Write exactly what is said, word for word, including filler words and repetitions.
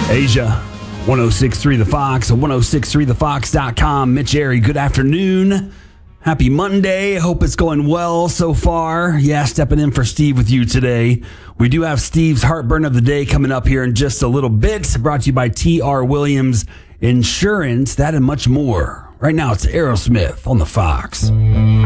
Asia, one oh six point three The Fox, and ten sixty-three the fox dot com. Mitch Airy, good afternoon. Happy Monday. Hope it's going well so far. Yeah, stepping in for Steve with you today. We do have Steve's Heartburn of the Day coming up here in just a little bit. Brought to you by T R. Williams Insurance. That and much more. Right now, it's Aerosmith on The Fox.